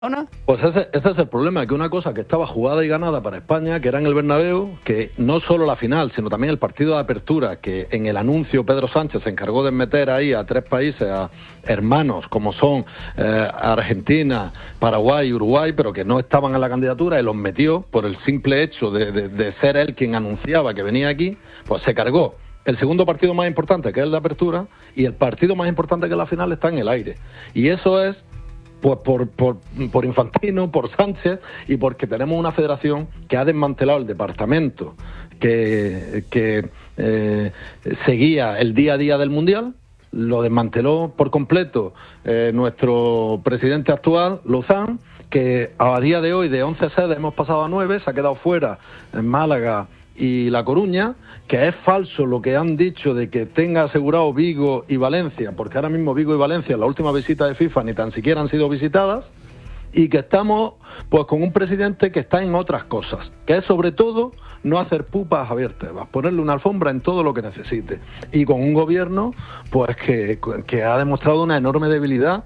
¿No? Pues ese es el problema, que una cosa que estaba jugada y ganada para España, que era en el Bernabéu, que no solo la final, sino también el partido de apertura, que en el anuncio Pedro Sánchez se encargó de meter ahí a 3 países, a hermanos como son Argentina, Paraguay y Uruguay, pero que no estaban en la candidatura, y los metió por el simple hecho de ser él quien anunciaba que venía aquí, pues se cargó el segundo partido más importante, que es el de apertura, y el partido más importante, que es la final, está en el aire. Y eso es pues por Infantino, por Sánchez, y porque tenemos una federación que ha desmantelado el departamento que seguía el día a día del Mundial. Lo desmanteló por completo nuestro presidente actual, Lozán, que a día de hoy de 11 sedes hemos pasado a 9, se ha quedado fuera en Málaga y La Coruña, que es falso lo que han dicho de que tenga asegurado Vigo y Valencia, porque ahora mismo Vigo y Valencia, en la última visita de FIFA, ni tan siquiera han sido visitadas, y que estamos pues con un presidente que está en otras cosas, que es sobre todo no hacer pupas a Javier Tebas, ponerle una alfombra en todo lo que necesite, y con un gobierno pues que ha demostrado una enorme debilidad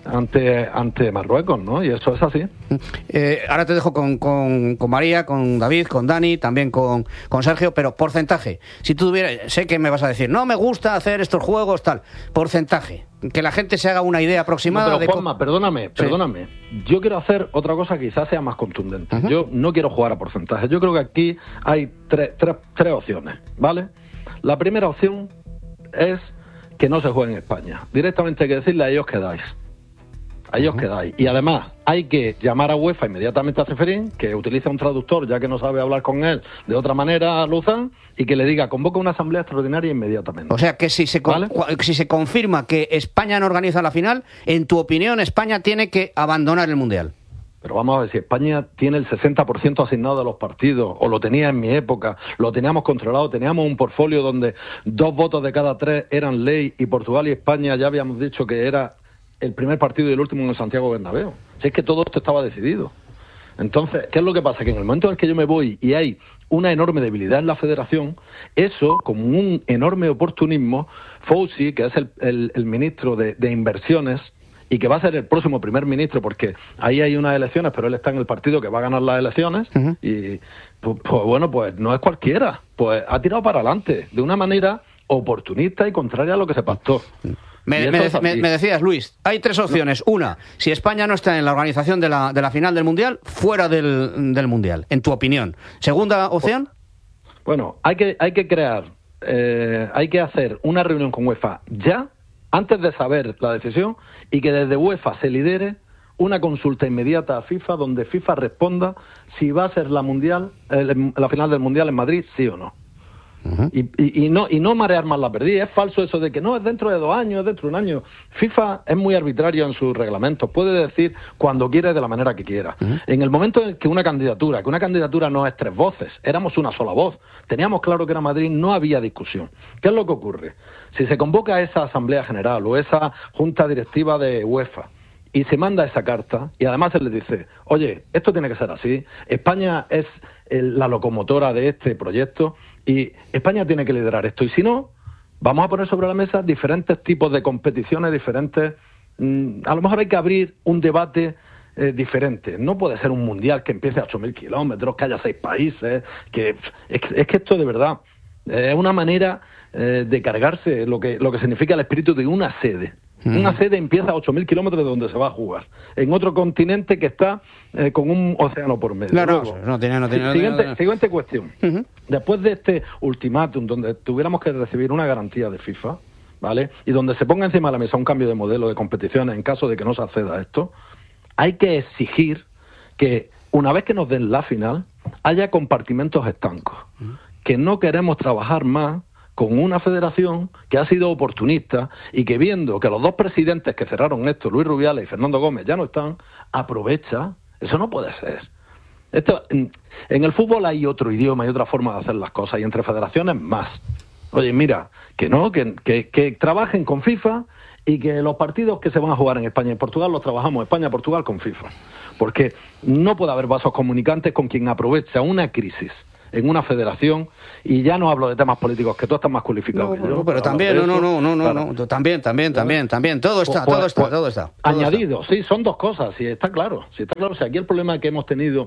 ante Marruecos, ¿no? Y eso es así. Ahora te dejo con María, con David, con Dani, también con Sergio, pero porcentaje. Si tú tuvieras, sé que me vas a decir, no me gusta hacer estos juegos, tal, porcentaje, que la gente se haga una idea aproximada. No, pero Juanma, perdóname. Yo quiero hacer otra cosa que quizás sea más contundente. Yo no quiero jugar a porcentaje. Yo creo que aquí hay tres opciones, ¿vale? La primera opción es que no se juegue en España. Directamente hay que decirle a ellos quedáis. A ellos quedáis. Y además hay que llamar a UEFA inmediatamente a Ceferín, que utiliza un traductor ya que no sabe hablar con él de otra manera a Lozán, y que le diga, convoca una asamblea extraordinaria inmediatamente. O sea que si se confirma que España no organiza la final, en tu opinión España tiene que abandonar el Mundial. Pero vamos a ver, si España tiene el 60% asignado de los partidos, o lo tenía en mi época, lo teníamos controlado, teníamos un portfolio donde 2 votos de cada 3 eran ley, y Portugal y España ya habíamos dicho que era el primer partido y el último en el Santiago Bernabéu. Si es que todo esto estaba decidido. Entonces, ¿qué es lo que pasa? Que en el momento en el que yo me voy y hay una enorme debilidad en la federación, eso, como un enorme oportunismo, Fauci, que es el ministro de Inversiones, y que va a ser el próximo primer ministro, porque ahí hay unas elecciones, pero él está en el partido que va a ganar las elecciones, y pues bueno, pues no es cualquiera, pues ha tirado para adelante, de una manera oportunista y contraria a lo que se pactó. Me decías, Luis, hay 3 opciones. Una, si España no está en la organización de la final del Mundial, fuera del Mundial, en tu opinión. Segunda opción. Bueno, hay que crear, hay que hacer una reunión con UEFA ya, antes de saber la decisión, y que desde UEFA se lidere una consulta inmediata a FIFA, donde FIFA responda si va a ser la final del Mundial en Madrid, sí o no. Y no marear más la perdida. Es falso eso de que no, es dentro de 2 años, es dentro de 1 año. FIFA es muy arbitrario en sus reglamentos, puede decir cuando quiere, de la manera que quiera. En el momento en que una candidatura no es 3 voces, éramos una sola voz, teníamos claro que era Madrid, no había discusión. ¿Qué es lo que ocurre? Si se convoca esa Asamblea General o esa Junta Directiva de UEFA y se manda esa carta, y además se les dice, oye, esto tiene que ser así, España es la locomotora de este proyecto, y España tiene que liderar esto, y si no, vamos a poner sobre la mesa diferentes tipos de competiciones, diferentes... a lo mejor hay que abrir un debate diferente. No puede ser un mundial que empiece a 8.000 kilómetros, que haya 6 países, es que esto de verdad es una manera de cargarse lo que significa el espíritu de una sede. Una sede empieza a 8.000 kilómetros de donde se va a jugar, en otro continente que está con un océano por medio. Siguiente cuestión. Después de este ultimátum, donde tuviéramos que recibir una garantía de FIFA, ¿vale?, y donde se ponga encima de la mesa un cambio de modelo de competiciones en caso de que no se acceda a esto, hay que exigir que, una vez que nos den la final, haya compartimentos estancos. Que no queremos trabajar más con una federación que ha sido oportunista y que, viendo que los 2 presidentes que cerraron esto, Luis Rubiales y Fernando Gómez, ya no están, aprovecha. Eso no puede ser. En el fútbol hay otro idioma y otra forma de hacer las cosas, y entre federaciones más. Oye, mira, que trabajen con FIFA, y que los partidos que se van a jugar en España y Portugal los trabajamos España y Portugal con FIFA. Porque no puede haber vasos comunicantes con quien aprovecha una crisis en una federación, y ya no hablo de temas políticos, que tú estás más cualificado que yo. No, pero también, también, todo está. Añadido, sí, son dos cosas, sí, está claro. Si aquí el problema que hemos tenido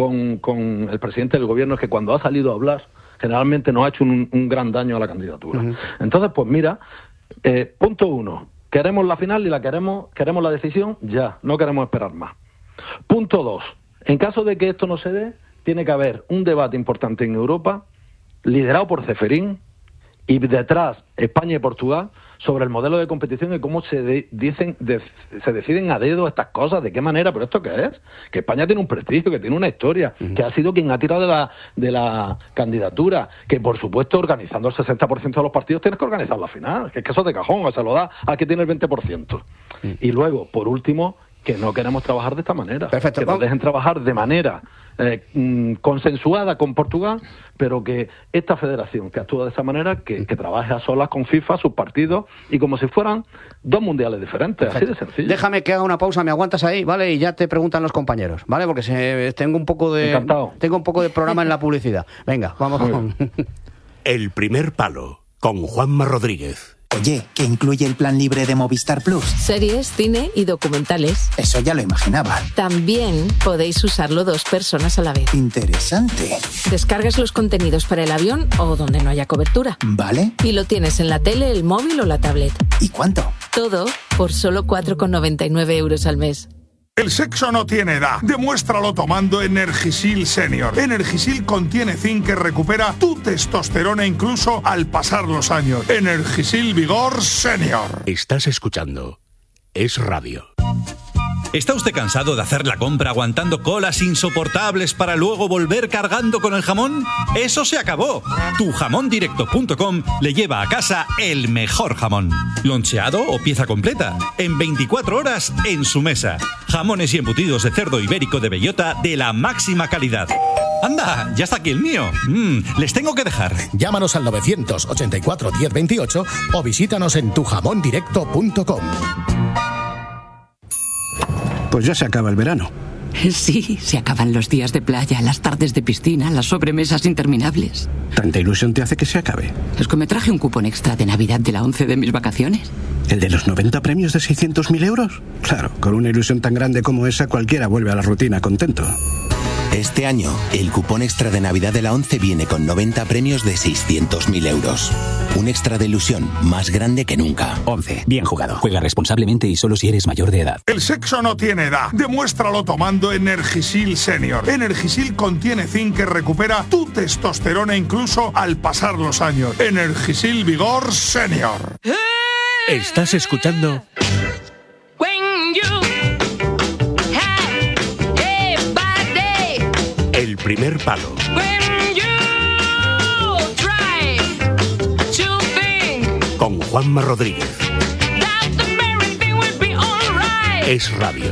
con el presidente del gobierno es que cuando ha salido a hablar, generalmente nos ha hecho un gran daño a la candidatura. Uh-huh. Entonces, pues mira, punto 1, queremos la final y queremos la decisión ya, no queremos esperar más. Punto 2, en caso de que esto no se dé, tiene que haber un debate importante en Europa, liderado por Ceferín, y detrás España y Portugal, sobre el modelo de competición y cómo se deciden a dedo estas cosas, de qué manera, pero ¿esto qué es? Que España tiene un prestigio, que tiene una historia, que ha sido quien ha tirado de la candidatura, que por supuesto organizando el 60% de los partidos tienes que organizar la final, que es que eso es de cajón, o se lo da a que tiene el 20%. Y luego, por último, que no queremos trabajar de esta manera. Perfecto. Que nos dejen trabajar de manera consensuada con Portugal, pero que esta federación que actúa de esa manera, que trabaje a solas con FIFA, sus partidos, y como si fueran dos mundiales diferentes. Perfecto. Así de sencillo. Déjame que haga una pausa, me aguantas ahí, ¿vale? Y ya te preguntan los compañeros, ¿vale? Porque tengo un poco de programa en la publicidad. Venga, vamos con... El primer palo, con Juanma Rodríguez. Oye, ¿qué incluye el plan libre de Movistar Plus? Series, cine y documentales. Eso ya lo imaginaba. También podéis usarlo 2 personas a la vez. Interesante. Descargas los contenidos para el avión o donde no haya cobertura. ¿Vale? Y lo tienes en la tele, el móvil o la tablet. ¿Y cuánto? Todo por solo 4,99 € al mes. El sexo no tiene edad. Demuéstralo tomando Energisil Senior. Energisil contiene zinc que recupera tu testosterona incluso al pasar los años. Energisil Vigor Senior. Estás escuchando Es Radio. ¿Está usted cansado de hacer la compra aguantando colas insoportables para luego volver cargando con el jamón? ¡Eso se acabó! Tujamondirecto.com le lleva a casa el mejor jamón. Loncheado o pieza completa. En 24 horas en su mesa. Jamones y embutidos de cerdo ibérico de bellota de la máxima calidad. ¡Anda! ¡Ya está aquí el mío! Les tengo que dejar. Llámanos al 984 1028 o visítanos en tujamondirecto.com. Pues ya se acaba el verano. Sí, se acaban los días de playa, las tardes de piscina, las sobremesas interminables. ¿Tanta ilusión te hace que se acabe? Es que me traje un cupón extra de Navidad de la 11 de mis vacaciones. ¿El de los 90 premios de 600.000 euros? Claro, con una ilusión tan grande como esa, cualquiera vuelve a la rutina contento. Este año, el cupón extra de Navidad de la 11 viene con 90 premios de 600.000 euros. Un extra de ilusión más grande que nunca. 11. Bien jugado. Juega responsablemente y solo si eres mayor de edad. El sexo no tiene edad. Demuéstralo tomando Energisil Senior. Energisil contiene zinc que recupera tu testosterona incluso al pasar los años. Energisil Vigor Senior. Estás escuchando... El primer palo. Con Juanma Rodríguez. Es Radio.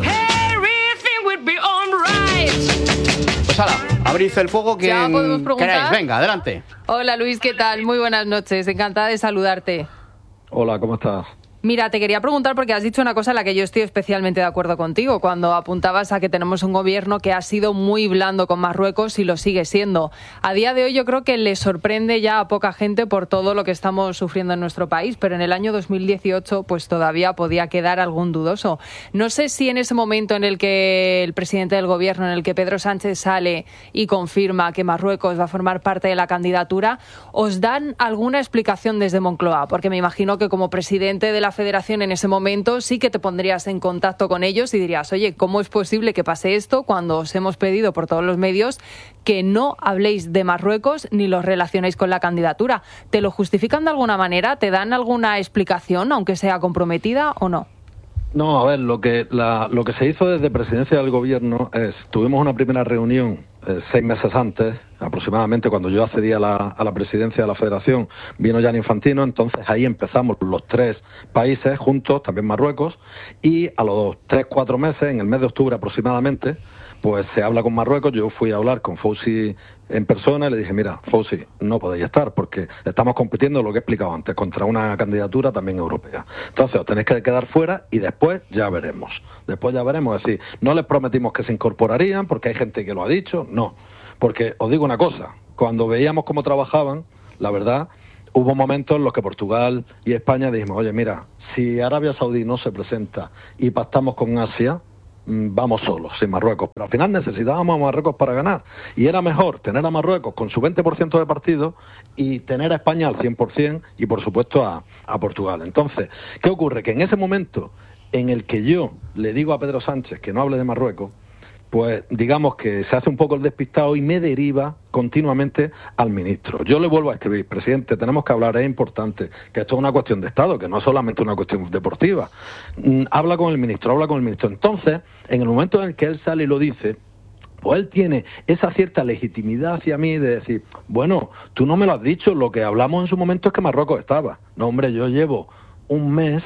Pues hala, abrid el fuego que queráis. Venga, adelante. Hola Luis, ¿qué tal? Muy buenas noches, encantada de saludarte. Hola, ¿cómo estás? Mira, te quería preguntar porque has dicho una cosa en la que yo estoy especialmente de acuerdo contigo, cuando apuntabas a que tenemos un gobierno que ha sido muy blando con Marruecos y lo sigue siendo. A día de hoy yo creo que le sorprende ya a poca gente por todo lo que estamos sufriendo en nuestro país, pero en el año 2018 pues todavía podía quedar algún dudoso. No sé si en ese momento en el que el presidente del gobierno, en el que Pedro Sánchez sale y confirma que Marruecos va a formar parte de la candidatura, ¿os dan alguna explicación desde Moncloa? Porque me imagino que como presidente de la Federación en ese momento sí que te pondrías en contacto con ellos y dirías, oye, ¿cómo es posible que pase esto cuando os hemos pedido por todos los medios que no habléis de Marruecos ni los relacionéis con la candidatura? ¿Te lo justifican de alguna manera? ¿Te dan alguna explicación, aunque sea comprometida o no? No, a ver, lo que se hizo desde presidencia del gobierno es, tuvimos una primera reunión 6 meses antes, aproximadamente cuando yo accedí a la presidencia de la Federación, vino Gianni Infantino, entonces ahí empezamos los 3 países juntos, también Marruecos, y a los 3-4 meses, en el mes de octubre aproximadamente, pues se habla con Marruecos. Yo fui a hablar con Fauci en persona y le dije, mira, Fauci, no podéis estar porque estamos compitiendo, lo que he explicado antes, contra una candidatura también europea. Entonces os tenéis que quedar fuera y después ya veremos. Después ya veremos, es decir, no les prometimos que se incorporarían porque hay gente que lo ha dicho, no. Porque os digo una cosa, cuando veíamos cómo trabajaban, la verdad, hubo momentos en los que Portugal y España dijimos, oye, mira, si Arabia Saudí no se presenta y pactamos con Asia, vamos solos, sin Marruecos. Pero al final necesitábamos a Marruecos para ganar. Y era mejor tener a Marruecos con su 20% de partido y tener a España al 100% y, por supuesto, a Portugal. Entonces, ¿qué ocurre? Que en ese momento en el que yo le digo a Pedro Sánchez que no hable de Marruecos, pues digamos que se hace un poco el despistado y me deriva continuamente al ministro. Yo le vuelvo a escribir, presidente, tenemos que hablar, es importante, que esto es una cuestión de Estado, que no es solamente una cuestión deportiva. Habla con el ministro. Entonces, en el momento en el que él sale y lo dice, pues él tiene esa cierta legitimidad hacia mí de decir, bueno, tú no me lo has dicho, lo que hablamos en su momento es que Marruecos estaba. No, hombre, yo llevo un mes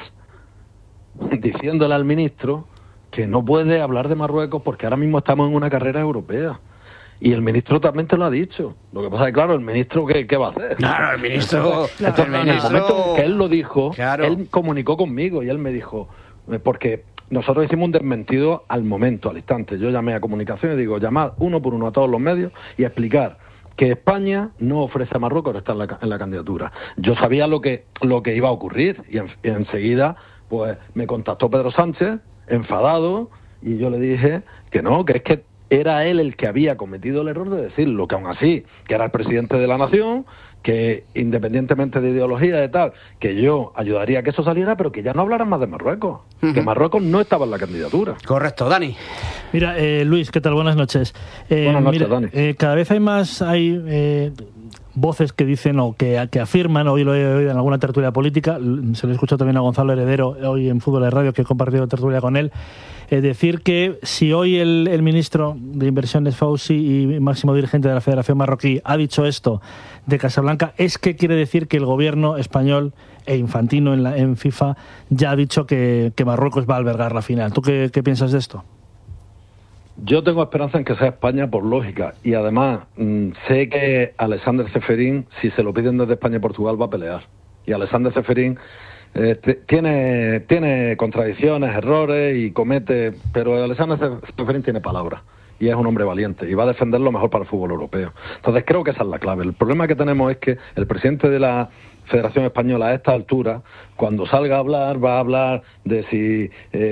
diciéndole al ministro que no puede hablar de Marruecos porque ahora mismo estamos en una carrera europea. Y el ministro también te lo ha dicho. Lo que pasa es que, claro, el ministro, ¿qué va a hacer? Claro, el ministro... Entonces, en el momento en que él lo dijo, claro, él comunicó conmigo y él me dijo... Porque nosotros hicimos un desmentido al momento, al instante. Yo llamé a comunicación y digo, llamad uno por uno a todos los medios y explicar que España no ofrece a Marruecos estar en la candidatura. Yo sabía lo que iba a ocurrir y enseguida pues me contactó Pedro Sánchez, enfadado, y yo le dije que no, que es que era él el que había cometido el error de decirlo, que aún así, que era el presidente de la nación, que independientemente de ideología y tal, que yo ayudaría a que eso saliera, pero que ya no hablaran más de Marruecos, que Marruecos no estaba en la candidatura. Correcto, Dani. Mira, Luis, ¿qué tal? Buenas noches. Buenas noches, Dani. Cada vez hay voces que dicen o que afirman, hoy lo he oído en alguna tertulia política, se lo he escuchado también a Gonzalo Heredero hoy en Fútbol de Radio, que he compartido tertulia con él, decir que si hoy el ministro de Inversiones Fauci y máximo dirigente de la Federación Marroquí ha dicho esto de Casablanca, es que quiere decir que el gobierno español e Infantino en FIFA ya ha dicho que Marruecos va a albergar la final. ¿Tú qué piensas de esto? Yo tengo esperanza en que sea España por lógica y además sé que Alexander Ceferín, si se lo piden desde España y Portugal, va a pelear. Y Alexander Ceferín tiene contradicciones, errores y comete, pero Alexander Ceferín tiene palabra y es un hombre valiente y va a defender lo mejor para el fútbol europeo. Entonces creo que esa es la clave. El problema que tenemos es que el presidente de la Federación Española a esta altura, cuando salga a hablar, va a hablar de si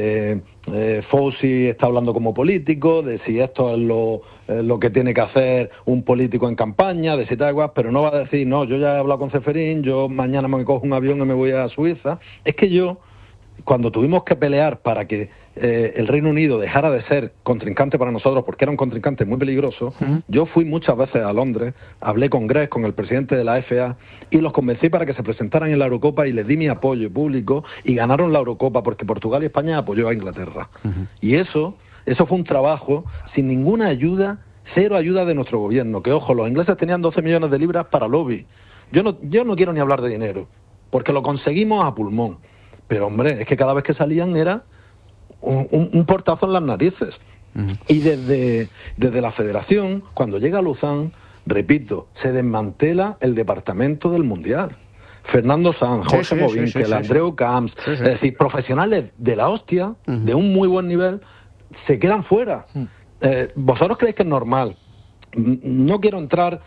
Fauci está hablando como político, de si esto es lo que tiene que hacer un político en campaña, de si tal igual, pero no va a decir, no, yo ya he hablado con Ceferín, yo mañana me cojo un avión y me voy a Suiza. Es que yo, cuando tuvimos que pelear para que el Reino Unido dejara de ser contrincante para nosotros, porque era un contrincante muy peligroso, yo fui muchas veces a Londres, hablé con Grech, con el presidente de la FA, y los convencí para que se presentaran en la Eurocopa y les di mi apoyo público y ganaron la Eurocopa porque Portugal y España apoyó a Inglaterra. Y eso fue un trabajo sin ninguna ayuda, cero ayuda de nuestro gobierno, que ojo, los ingleses tenían 12 millones de libras para lobby. Yo no quiero ni hablar de dinero, porque lo conseguimos a pulmón. Pero, hombre, es que cada vez que salían era un portazo en las narices. Y desde la Federación, cuando llega a Luzán, repito, se desmantela el departamento del Mundial. Fernando Sanz, Jorge Movinkel, Andreu Camps, es decir, profesionales de la hostia, de un muy buen nivel, se quedan fuera. ¿Vosotros creéis que es normal? No quiero entrar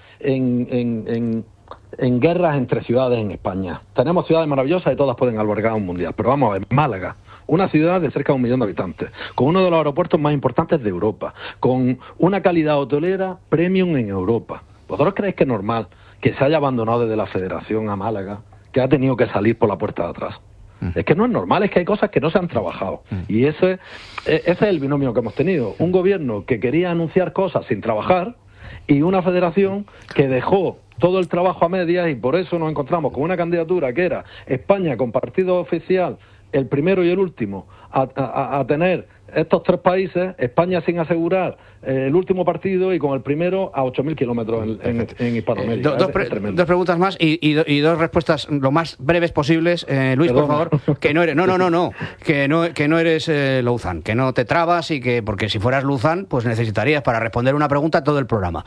en guerras entre ciudades en España. Tenemos ciudades maravillosas y todas pueden albergar un mundial, pero vamos a ver, Málaga, una ciudad de cerca de 1 millón de habitantes, con uno de los aeropuertos más importantes de Europa, con una calidad hotelera premium en Europa. ¿Vosotros creéis que es normal que se haya abandonado desde la Federación a Málaga, que ha tenido que salir por la puerta de atrás? Es que no es normal, es que hay cosas que no se han trabajado. Y ese es el binomio que hemos tenido. Un gobierno que quería anunciar cosas sin trabajar y una federación que dejó todo el trabajo a medias, y por eso nos encontramos con una candidatura que era España con partido oficial, el primero y el último, a tener estos 3 países, España sin asegurar el último partido y con el primero a 8.000 kilómetros en Hispanoamérica. Dos preguntas más y 2 respuestas lo más breves posibles. Luis, Perdona. por favor, que no eres, que no eres Louzán, que no te trabas y que, porque si fueras Louzán, pues necesitarías para responder una pregunta todo el programa.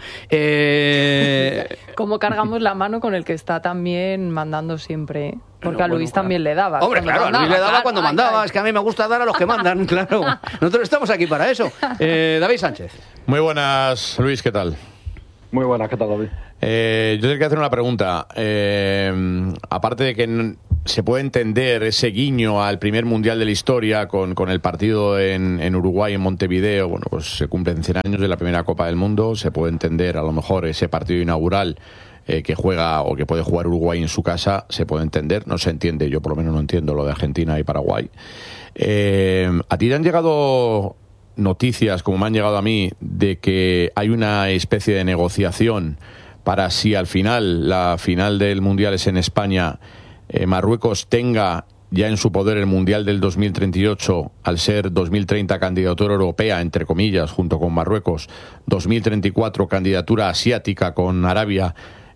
¿Cómo cargamos la mano con el que está también mandando siempre? Porque a Luis también le daba. Hombre, claro, a Luis le daba cuando mandaba. Es que a mí me gusta dar a los que mandan, claro. Nosotros estamos aquí para eso. David Sánchez. Muy buenas, Luis, ¿qué tal? Muy buenas, ¿qué tal, David? Yo te quería hacer una pregunta. Aparte de que se puede entender ese guiño al primer mundial de la historia con el partido en Uruguay, en Montevideo, bueno, pues se cumplen 100 años de la primera Copa del Mundo, se puede entender a lo mejor ese partido inaugural que juega o que puede jugar Uruguay en su casa, se puede entender, no se entiende, yo por lo menos no entiendo lo de Argentina y Paraguay. ¿A ti te han llegado noticias, como me han llegado a mí, de que hay una especie de negociación para si al final, la final del Mundial es en España, Marruecos tenga ya en su poder el Mundial del 2038, al ser 2030 candidatura europea, entre comillas, junto con Marruecos, 2034 candidatura asiática con Arabia,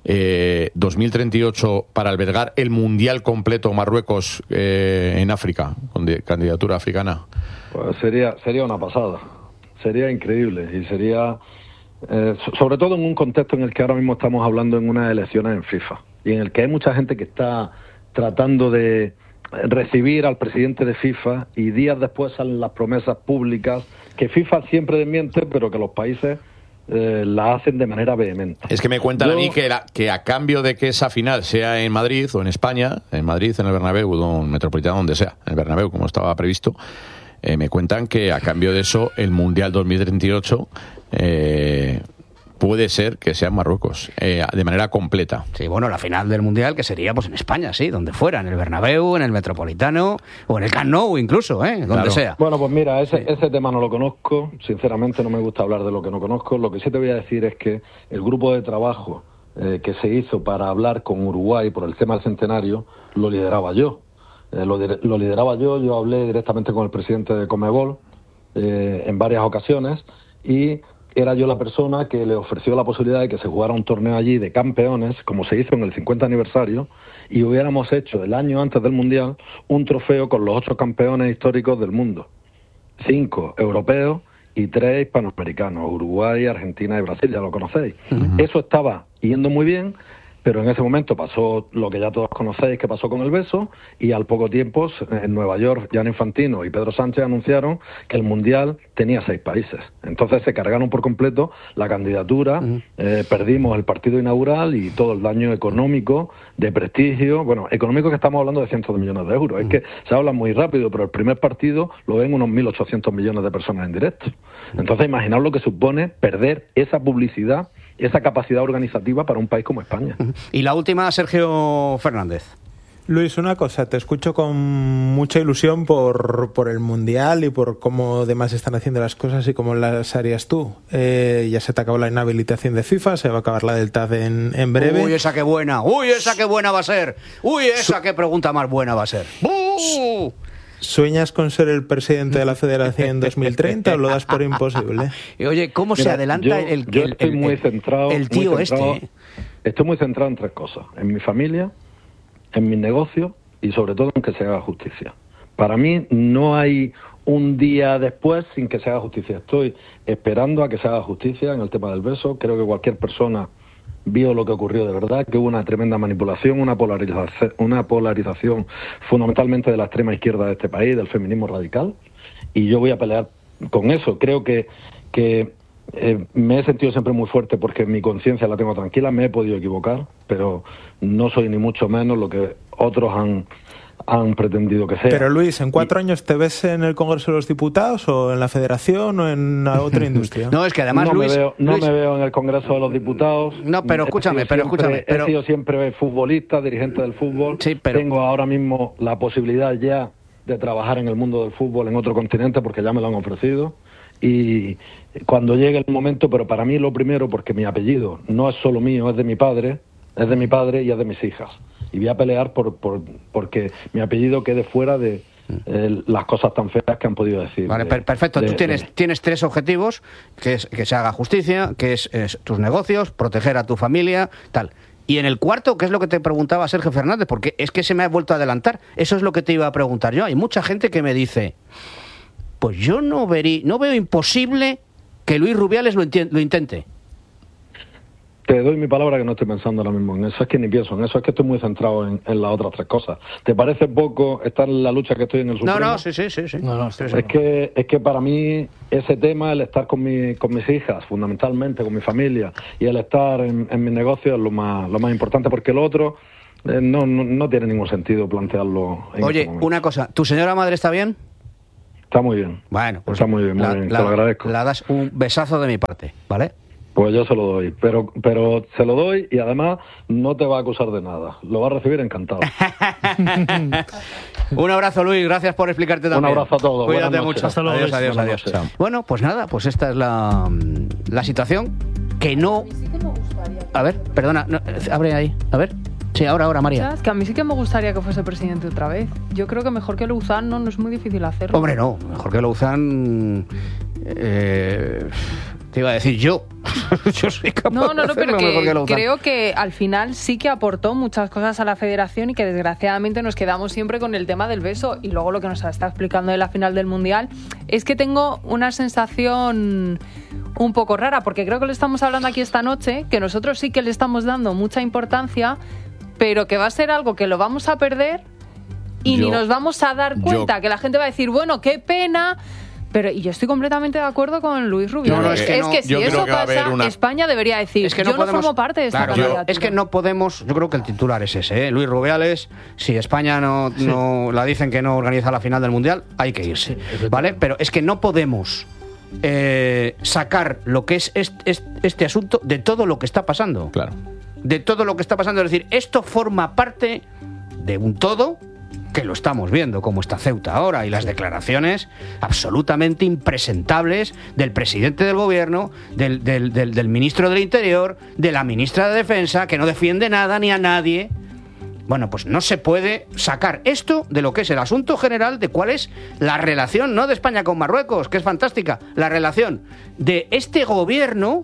2038 para albergar el Mundial completo Marruecos en África, con candidatura africana? Pues sería una pasada, sería increíble y sería, sobre todo en un contexto en el que ahora mismo estamos hablando en unas elecciones en FIFA y en el que hay mucha gente que está tratando de recibir al presidente de FIFA y días después salen las promesas públicas que FIFA siempre desmiente, pero que los países la hacen de manera vehemente. Es que me cuentan a mí que a cambio de que esa final sea en Madrid o en España, en Madrid, en el Bernabéu o en Metropolitano, donde sea, en el Bernabéu, como estaba previsto, me cuentan que a cambio de eso el Mundial 2038 puede ser que sea en Marruecos, de manera completa. Sí, bueno, la final del Mundial que sería pues en España, sí, donde fuera, en el Bernabéu, en el Metropolitano o en el Camp Nou incluso, donde sea. Bueno, pues mira, ese tema no lo conozco, sinceramente no me gusta hablar de lo que no conozco. Lo que sí te voy a decir es que el grupo de trabajo que se hizo para hablar con Uruguay por el tema del centenario lo lideraba yo. Lo lideraba yo hablé directamente con el presidente de Conmebol en varias ocasiones y era yo la persona que le ofreció la posibilidad de que se jugara un torneo allí de campeones, como se hizo en el 50 aniversario, y hubiéramos hecho el año antes del Mundial un trofeo con los 8 campeones históricos del mundo. 5 europeos y 3 hispanoamericanos, Uruguay, Argentina y Brasil, ya lo conocéis. Eso estaba yendo muy bien, pero en ese momento pasó lo que ya todos conocéis que pasó con el beso, y al poco tiempo en Nueva York Gianni Infantino y Pedro Sánchez anunciaron que el Mundial tenía 6 países. Entonces se cargaron por completo la candidatura, perdimos el partido inaugural y todo el daño económico, de prestigio, bueno, económico que estamos hablando de cientos de millones de euros. Es que se habla muy rápido, pero el primer partido lo ven unos 1.800 millones de personas en directo. Entonces imaginaos lo que supone perder esa publicidad, esa capacidad organizativa para un país como España. Y la última, Sergio Fernández. Luis, una cosa, te escucho con mucha ilusión por el Mundial y por cómo demás están haciendo las cosas y cómo las harías tú. Ya se te acabó la inhabilitación de FIFA, se va a acabar la del TAD en breve. Uy, esa qué buena, va a ser. Uy, esa qué pregunta más buena va a ser. ¿Sueñas con ser el presidente de la Federación en 2030 o lo das por imposible? Y oye, ¿cómo se adelanta el tío este? Estoy muy centrado en 3 cosas. En mi familia, en mis negocios y sobre todo en que se haga justicia. Para mí no hay un día después sin que se haga justicia. Estoy esperando a que se haga justicia en el tema del beso. Creo que cualquier persona vio lo que ocurrió de verdad, que hubo una tremenda manipulación, una polarización fundamentalmente de la extrema izquierda de este país, del feminismo radical, y yo voy a pelear con eso. Creo que me he sentido siempre muy fuerte porque mi conciencia la tengo tranquila, me he podido equivocar, pero no soy ni mucho menos lo que otros han pretendido que sea. Pero Luis, ¿en 4 años te ves en el Congreso de los Diputados o en la Federación o en otra industria? No, es que además me veo en el Congreso de los Diputados. No, pero escúchame. He sido siempre futbolista, dirigente del fútbol. Sí, pero tengo ahora mismo la posibilidad ya de trabajar en el mundo del fútbol en otro continente porque ya me lo han ofrecido. Y cuando llegue el momento, pero para mí lo primero, porque mi apellido no es solo mío, es de mi padre y es de mis hijas. Y voy a pelear porque mi apellido quede fuera de las cosas tan feas que han podido decir. Vale, perfecto. Tú tienes 3 objetivos, que es que se haga justicia, que es tus negocios, proteger a tu familia, tal. Y en el cuarto, ¿qué es lo que te preguntaba Sergio Fernández? Porque es que se me ha vuelto a adelantar. Eso es lo que te iba a preguntar yo. Hay mucha gente que me dice, pues yo no veo imposible que Luis Rubiales lo intente. Te doy mi palabra que no estoy pensando ahora mismo en eso, es que ni pienso en eso, es que estoy muy centrado en las otras 3 cosas. ¿Te parece poco estar en la lucha que estoy en el Supremo? No, sí. Es que para mí ese tema, el estar con mis hijas, fundamentalmente, con mi familia, y el estar en mi negocio es lo más importante, porque lo otro no tiene ningún sentido plantearlo. Oye, una cosa, ¿tu señora madre está bien? Está muy bien. Bueno, pues está muy bien, te lo agradezco. La das un besazo de mi parte, ¿vale? Pues yo se lo doy, pero se lo doy y además no te va a acusar de nada. Lo va a recibir encantado. Un abrazo, Luis, gracias por explicarte también. Un abrazo a todos. Cuídate mucho. Hasta luego. Adiós. Bueno, pues nada, pues esta es la situación que no... A ver, perdona, abre ahí, a ver. Sí, ahora, María. Es que a mí sí que me gustaría que fuese presidente otra vez. Yo creo que mejor que Louzán no es muy difícil hacerlo. Hombre, no, mejor que Louzán... te iba a decir yo. Yo soy capaz de hacerlo pero mejor que Louzán. creo que al final sí que aportó muchas cosas a la federación y que desgraciadamente nos quedamos siempre con el tema del beso. Y luego lo que nos está explicando de la final del Mundial es que tengo una sensación un poco rara, porque creo que lo estamos hablando aquí esta noche, que nosotros sí que le estamos dando mucha importancia, pero que va a ser algo que lo vamos a perder y ni nos vamos a dar cuenta, que la gente va a decir, bueno, qué pena... Y yo estoy completamente de acuerdo con Luis Rubiales. Es que si eso pasa, España debería decir, yo no formo parte de esta candidatura. Es que no podemos, yo creo que el titular es ese, Luis Rubiales, si España no la dicen que no organiza la final del Mundial, hay que irse, ¿vale? Pero es que no podemos sacar lo que es este asunto de todo lo que está pasando. Claro. De todo lo que está pasando, es decir, esto forma parte de un todo que lo estamos viendo, como está Ceuta ahora, y las declaraciones absolutamente impresentables del presidente del gobierno, del ministro del Interior, de la ministra de Defensa, que no defiende nada ni a nadie. Bueno, pues no se puede sacar esto de lo que es el asunto general de cuál es la relación, no de España con Marruecos, que es fantástica, la relación de este gobierno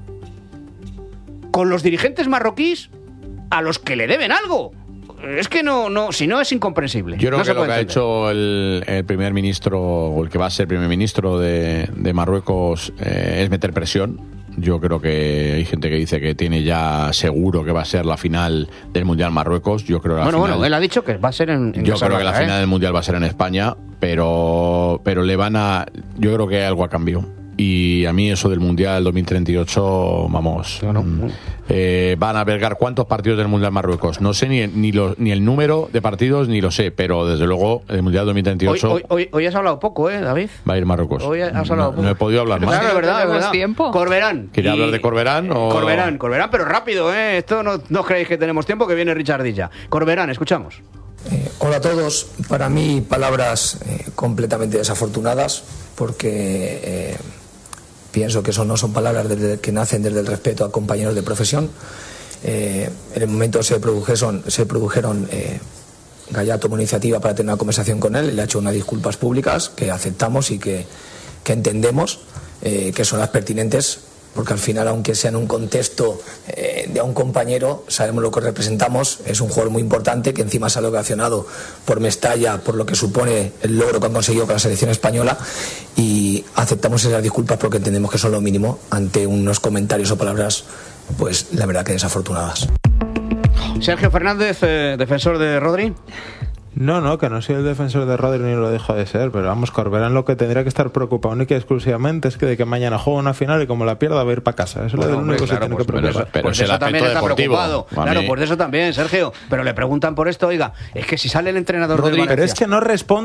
con los dirigentes marroquíes a los que le deben algo. Es que si no es incomprensible. Yo creo que lo que ha entender. hecho el primer ministro, o el que va a ser primer ministro de Marruecos, es meter presión. Yo creo que hay gente que dice que tiene ya seguro que va a ser la final del Mundial Marruecos. Yo creo que bueno, él ha dicho que va a ser en yo creo que la final del Mundial va a ser en España, pero le van a... Yo creo que algo ha cambiado. Y a mí eso del Mundial 2038, vamos, van a albergar ¿cuántos partidos del Mundial Marruecos? No sé ni el número de partidos, ni lo sé, pero desde luego el Mundial 2038... Hoy has hablado poco, David. Va a ir Marruecos. Hoy has hablado poco. No he podido hablar más. Claro, es verdad. Tiempo. Corberán. ¿Quería hablar de Corberán? Corberán, pero rápido, Esto no os creéis que tenemos tiempo, que viene Richardilla. Corberán, escuchamos. Hola a todos. Para mí, palabras completamente desafortunadas, porque... pienso que eso no son palabras que nacen desde el respeto a compañeros de profesión. En el momento se produjeron Gallar tomó iniciativa para tener una conversación con él, le ha hecho unas disculpas públicas que aceptamos y que entendemos que son las pertinentes, porque al final, aunque sea en un contexto de a un compañero, sabemos lo que representamos. Es un jugador muy importante que encima se ha ovacionado por Mestalla, por lo que supone el logro que han conseguido con la selección española, y aceptamos esas disculpas porque entendemos que son lo mínimo ante unos comentarios o palabras, pues la verdad que desafortunadas. Sergio Fernández, defensor de Rodri. No, que no soy el defensor de Rodri ni lo dejo de ser, pero vamos, Corberán lo que tendría que estar preocupado única y exclusivamente es que de que mañana juega una final y como la pierda va a ir para casa. Eso es lo único que se tiene que preocupar. Pero pues eso también está preocupado. Claro, pues de eso también, Sergio. Pero le preguntan por esto, oiga, es que si sale el entrenador Rodri, del Valencia... Pero es que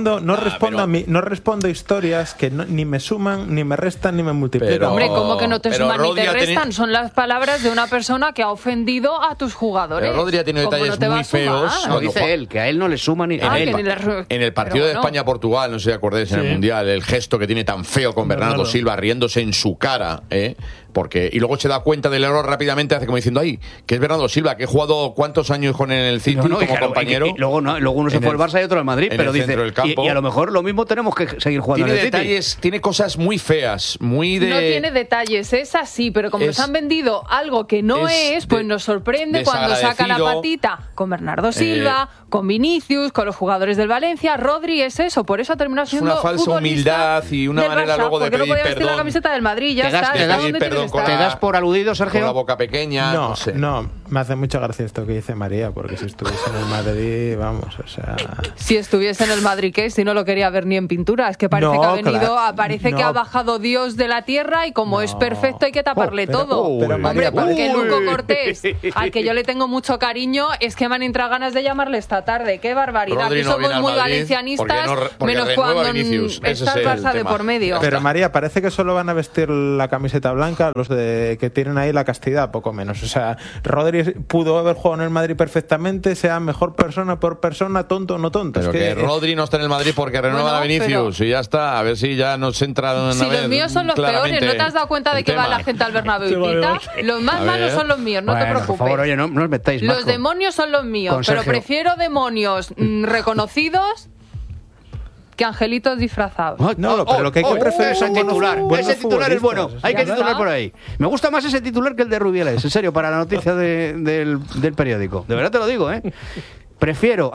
no respondo historias que ni me suman, ni me restan, ni me multiplican. Hombre, ¿cómo que no te suman ni te restan? Son las palabras de una persona que ha ofendido a tus jugadores. Pero Rodri ha tenido detalles muy feos. Lo dice él, que a él no le suma ni... En el partido de España-Portugal, no sé si acordáis, en el Mundial, el gesto que tiene tan feo con Bernardo Silva riéndose en su cara, y luego se da cuenta del error rápidamente, hace como diciendo, que es Bernardo Silva, que he jugado cuántos años con el City como compañero. Y luego uno se fue al Barça y otro al Madrid, pero dice, y a lo mejor lo mismo tenemos que seguir jugando en el City. Tiene cosas muy feas, muy de... No tiene detalles, es así, pero como nos han vendido algo que no es, pues nos sorprende cuando saca la patita con Bernardo Silva, con Vinicius, con los jugadores del Valencia. Rodri es eso, por eso ha terminado siendo una falsa humildad y una manera luego de pedir perdón. La camiseta del Madrid, ya está. con ¿Te das por aludido, Sergio? Con la boca pequeña, no sé. No, me hace mucha gracia esto que dice María, porque si estuviese en el Madrid, vamos, o sea... Si estuviese en el Madrid, ¿qué? Si no lo quería ver ni en pintura. Es que parece que ha venido, parece que ha bajado Dios de la tierra y como es perfecto hay que taparle todo. Pero María, porque Luco Cortés, al que yo le tengo mucho cariño, es que me han entrado ganas de llamarle esta tarde. ¡Qué barbaridad! Rodri Aquí no somos viene al muy Madrid valencianistas, porque menos renueva cuando Vinicius. Ese está el es el Barça de tema. por medio. Pero María, parece que solo van a vestir la camiseta blanca los de que tienen ahí la castidad, poco menos. O sea, Rodri pudo haber jugado en el Madrid perfectamente, sea mejor persona, peor persona, tonto o no tonto. Pero es que Rodri no está en el Madrid porque renueva a Vinicius y ya está. A ver si ya nos entra una Si vez los míos son los peores, ¿no te has dado cuenta de que va la gente al Bernabéu y pita? Los más malos son los míos, no te preocupes. Por favor, oye, no os metáis más. Los demonios son los míos, pero prefiero demonios reconocidos que angelitos disfrazados. No, pero lo que hay que preferir ese titular. Ese titular es bueno. Hay que titular está. por ahí. Me gusta más ese titular que el de Rubiales, en serio, para la noticia del periódico. De verdad te lo digo, ¿eh? Prefiero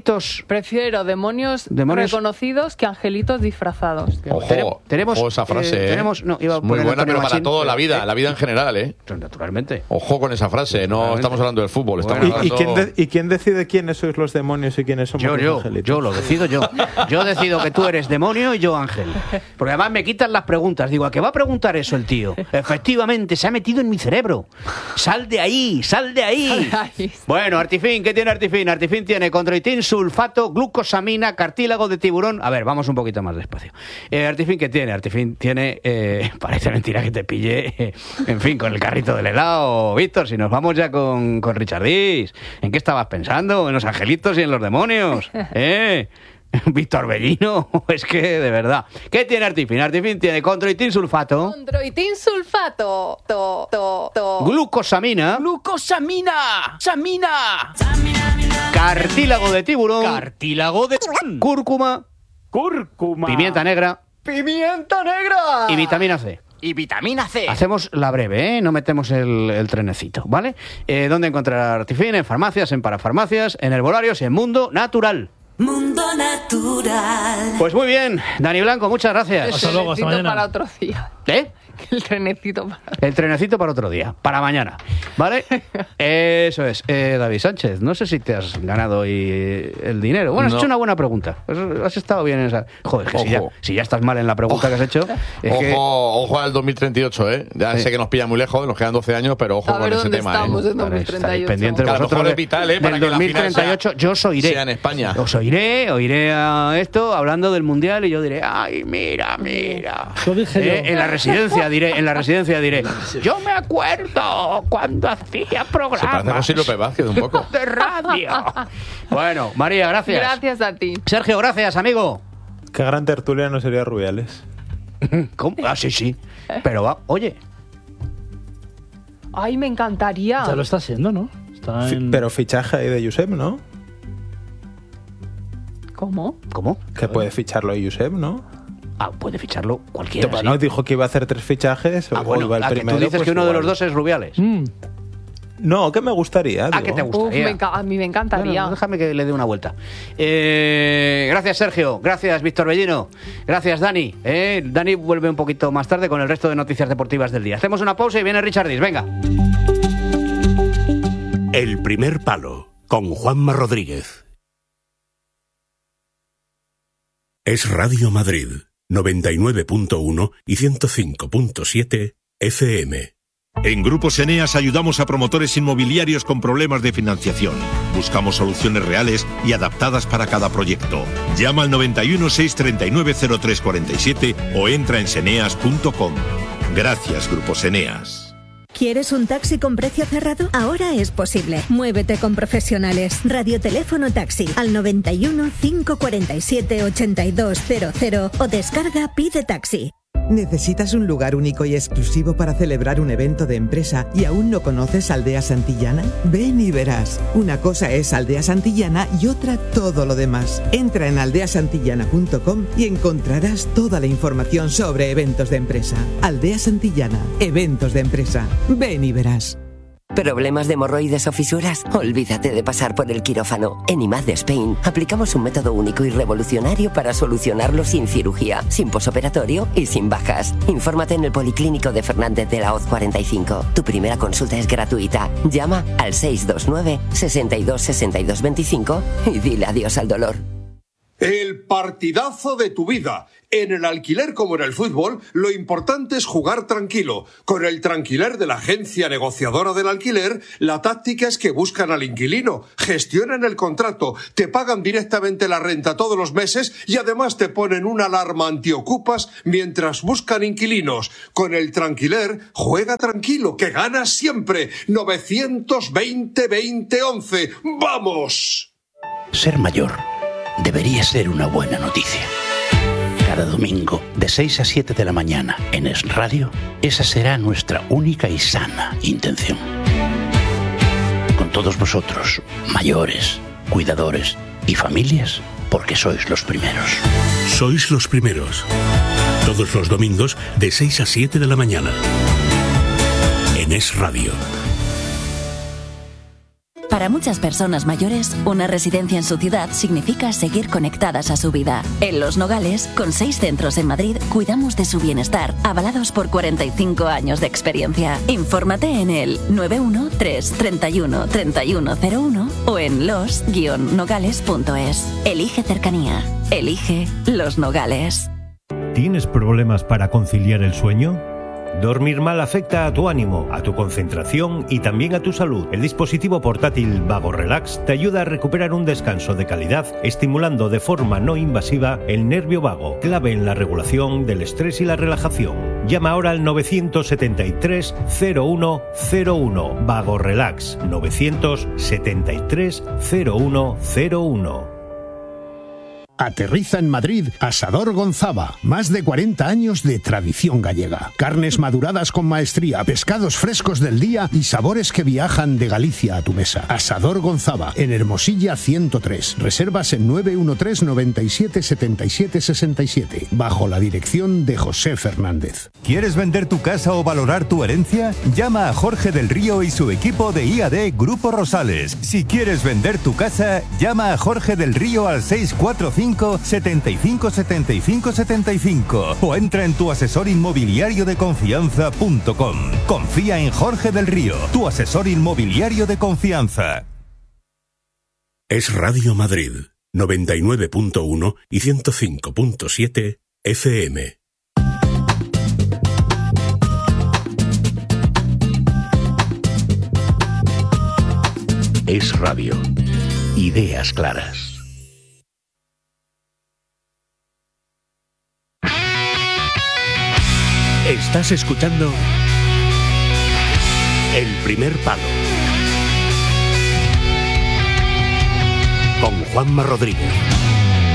demonios reconocidos que angelitos disfrazados. Ojo, tenemos esa frase, iba a muy poner buena, Antonio pero para Machín, toda la vida en general, ¿eh? Naturalmente. Ojo con esa frase, no estamos hablando del fútbol. ¿Y quién decide quiénes sois los demonios y quiénes somos los angelitos? Yo lo decido yo. Yo decido que tú eres demonio y yo ángel. Porque además me quitan las preguntas. Digo, ¿a qué va a preguntar eso el tío? Efectivamente, se ha metido en mi cerebro. Sal de ahí, sal de ahí. Bueno, Artifin, ¿qué tiene Artifin? Artifin tiene condroitín, sulfato, glucosamina, cartílago de tiburón. A ver, vamos un poquito más despacio. Artifin, ¿qué tiene? Artifin tiene... parece mentira que te pille, en fin, con el carrito del helado. Víctor, si nos vamos ya con Richardis. ¿En qué estabas pensando? ¿En los angelitos y en los demonios? Víctor Bellino, es que de verdad. ¿Qué tiene Artifin? Artifin tiene condroitín sulfato. Condroitín sulfato. Glucosamina. ¡Samina! Cartílago de tiburón. Cúrcuma. Pimienta negra. Y vitamina C. Hacemos la breve, no metemos el trenecito, ¿vale? ¿Dónde encontrar Artifin? En farmacias, en parafarmacias, en herbolarios y en Mundo Natural. Mundo Natural. Pues muy bien, Dani Blanco, muchas gracias. Hasta luego, hasta mañana. Para otro día. El trenecito para otro día, para mañana, ¿vale? Eso es. David Sánchez, no sé si te has ganado hoy el dinero. Bueno, has hecho una buena pregunta. Has estado bien en esa... Joder, que si ya estás mal en la pregunta que has hecho... Ojo al 2038, ¿eh? Ya sé que nos pilla muy lejos, nos quedan 12 años, pero ojo con ese tema, estamos en 2038. Pendiente de vosotros es vital, del para que 2038 yo os oiré. Sea en España. Os oiré a esto hablando del Mundial y yo diré, ay, mira. Lo dije yo. En la residencia diré, yo me acuerdo cuando hacía programas. Se parece a José López Vázquez un poco. De radio. Bueno, María, gracias. Gracias a ti. Sergio, gracias, amigo. Qué gran tertuliano sería Rubiales. ¿Cómo? Ah, sí. Pero va, oye. Ay, me encantaría. Ya lo está haciendo, ¿no? Pero fichaje ahí de Josep, ¿no? ¿Cómo? Que puede ficharlo ahí Josep, ¿no? Puede ficharlo cualquiera. Bueno, sí. dijo que iba a hacer 3 fichajes. Bueno, el primero, que tú dices pues que uno igual. de los dos es Rubiales. No, que me gustaría. ¿A qué te gustaría? A mí me encantaría. Bueno, déjame que le dé una vuelta. Gracias, Sergio. Gracias, Víctor Bellino. Gracias, Dani. Dani vuelve un poquito más tarde con el resto de noticias deportivas del día. Hacemos una pausa y viene Richardis. Venga. El primer palo con Juanma Rodríguez. Es Radio Madrid 99.1 y 105.7 FM. En Grupos Eneas ayudamos a promotores inmobiliarios con problemas de financiación. Buscamos soluciones reales y adaptadas para cada proyecto. Llama al 91 639 0347 o entra en seneas.com. Gracias, Grupos Eneas. ¿Quieres un taxi con precio cerrado? Ahora es posible. Muévete con profesionales. Radioteléfono Taxi al 91 547 8200 o descarga Pide Taxi. ¿Necesitas un lugar único y exclusivo para celebrar un evento de empresa y aún no conoces Aldea Santillana? Ven y verás. Una cosa es Aldea Santillana y otra todo lo demás. Entra en aldeasantillana.com y encontrarás toda la información sobre eventos de empresa. Aldea Santillana, eventos de empresa. Ven y verás. ¿Problemas de hemorroides o fisuras? Olvídate de pasar por el quirófano. En IMAD de Spain aplicamos un método único y revolucionario para solucionarlo sin cirugía, sin posoperatorio y sin bajas. Infórmate en el Policlínico de Fernández de la Hoz 45. Tu primera consulta es gratuita. Llama al 629 62 62 25 y dile adiós al dolor. El partidazo de tu vida. En el alquiler como en el fútbol, lo importante es jugar tranquilo. Con el Tranquiler de la agencia negociadora del alquiler, la táctica es que buscan al inquilino, gestionan el contrato, te pagan directamente la renta todos los meses y además te ponen una alarma antiocupas mientras buscan inquilinos. Con el Tranquiler, juega tranquilo, que ganas siempre. 920-2011. ¡Vamos! Ser mayor debería ser una buena noticia. Cada domingo, de 6 a 7 de la mañana, en Es Radio, esa será nuestra única y sana intención. Con todos vosotros, mayores, cuidadores y familias, porque sois los primeros. Sois los primeros. Todos los domingos, de 6 a 7 de la mañana. En Es Radio. Para muchas personas mayores, una residencia en su ciudad significa seguir conectadas a su vida. En Los Nogales, con 6 centros en Madrid, cuidamos de su bienestar, avalados por 45 años de experiencia. Infórmate en el 913 31 3101 o en los-nogales.es. Elige cercanía. Elige Los Nogales. ¿Tienes problemas para conciliar el sueño? Dormir mal afecta a tu ánimo, a tu concentración y también a tu salud. El dispositivo portátil Vago Relax te ayuda a recuperar un descanso de calidad, estimulando de forma no invasiva el nervio vago, clave en la regulación del estrés y la relajación. Llama ahora al 973 0101. Vago Relax 973 0101. Aterriza en Madrid Asador Gonzava. Más de 40 años de tradición gallega. Carnes maduradas con maestría, pescados frescos del día y sabores que viajan de Galicia a tu mesa. Asador Gonzava, en Hermosilla 103. Reservas en 913 97 77 67. Bajo la dirección de José Fernández. ¿Quieres vender tu casa o valorar tu herencia? Llama a Jorge del Río y su equipo de IAD Grupo Rosales. Si quieres vender tu casa, llama a Jorge del Río al 645 75 75 75 o entra en tuasesorinmobiliariodeconfianza.com. Confía en Jorge del Río, tu asesor inmobiliario de confianza. Es Radio Madrid, 99.1 y 105.7 FM. Es Radio. Ideas claras. Estás escuchando El Primer Palo con Juanma Rodríguez.